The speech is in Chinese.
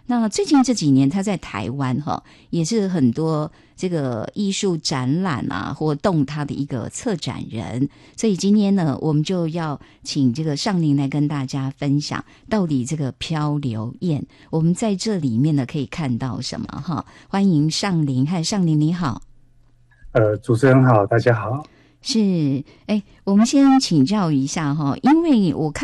那最近这几年他在台湾也是很多这个艺术展览啊活动他的一个策展人，所以今天呢我们就要请这个尚林来跟大家分享到底这个漂流燕我们在这里面呢可以看到什么欢迎尚林。嗨，尚林你好。 主持人好，大家好。 是，我们先请教一下因为我看